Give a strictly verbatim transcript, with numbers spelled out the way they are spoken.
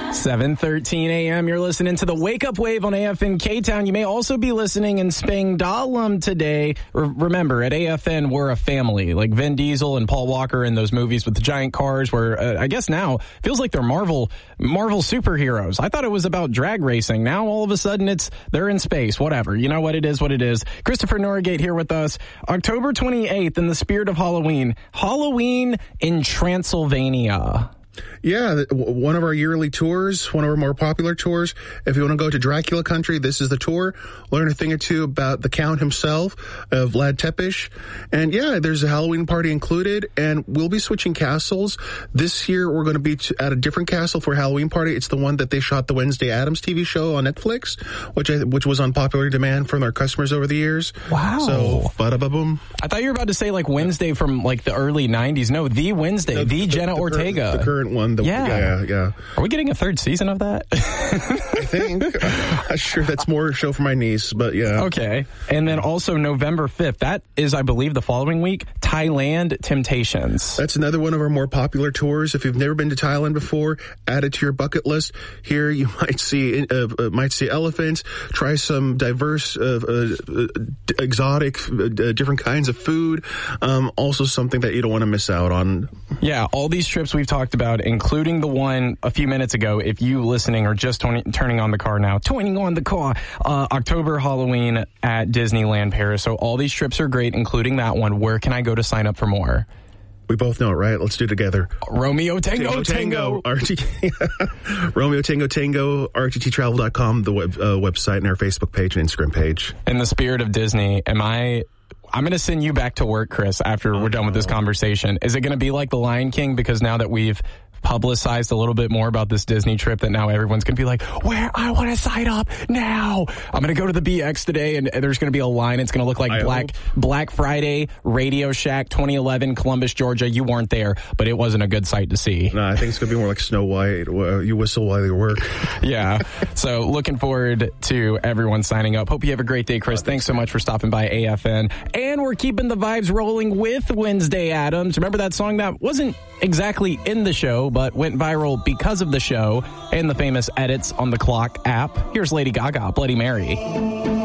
seven thirteen a.m. You're listening to the Wake Up Wave on A F N K-Town. You may also be listening in Spangdahlem today. R- remember, at A F N, we're a family. Like Vin Diesel and Paul Walker in those movies with the giant cars where uh, I guess now feels like they're Marvel Marvel superheroes. I thought it was about drag racing. Now all of a sudden it's they're in space. Whatever. You know what it is, what it is. Christopher Norgate here with us. October twenty-eighth, in the spirit of Halloween. Halloween in Transylvania. Yeah, one of our yearly tours, one of our more popular tours. If you want to go to Dracula country, this is the tour. Learn a thing or two about the Count himself, uh, Vlad Tepes. And yeah, there's a Halloween party included, and we'll be switching castles. This year, we're going to be at a different castle for a Halloween party. It's the one that they shot the Wednesday Addams T V show on Netflix, which I, which was on popular demand from our customers over the years. Wow. So, bada-ba-boom. I thought you were about to say like Wednesday from like the early nines's. No, the Wednesday, no, the, the Jenna the, Ortega. The, the current one. The, yeah. yeah, yeah. Are we getting a third season of that? I think. I'm not sure. That's more show for my niece, but yeah. Okay. And then also November fifth. That is, I believe, the following week, Thailand Temptations. That's another one of our more popular tours. If you've never been to Thailand before, add it to your bucket list. Here you might see uh, uh, might see elephants, try some diverse, uh, uh, exotic, uh, different kinds of food. Um, also something that you don't want to miss out on. Yeah, all these trips we've talked about, including the one a few minutes ago, if you listening or just t- turning on the car now, turning on the car, uh, October Halloween at Disneyland Paris. So all these trips are great, including that one. Where can I go to sign up for more? We both know it, right? Let's do it together. Romeo Tango Tango. Tango. R T T Romeo Tango Tango, R T T travel dot com, the web, uh, website, and our Facebook page and Instagram page. In the spirit of Disney, am I... I'm going to send you back to work, Chris, after we're done with this conversation. Is it going to be like The Lion King? Because now that we've publicized a little bit more about this Disney trip, that now everyone's going to be like, where? I want to sign up now. I'm going to go to the B X today, and there's going to be a line. It's going to look like I Black hope. Black Friday, Radio Shack twenty eleven, Columbus, Georgia. You weren't there, but it wasn't a good sight to see. No, I think it's going to be more like Snow White. You whistle while you work. Yeah. So looking forward to everyone signing up. Hope you have a great day, Chris. Oh, thanks so much for stopping by A F N. And we're keeping the vibes rolling with Wednesday Addams. Remember that song that wasn't exactly in the show, but went viral because of the show and the famous edits on the Clock app? Here's Lady Gaga, Bloody Mary.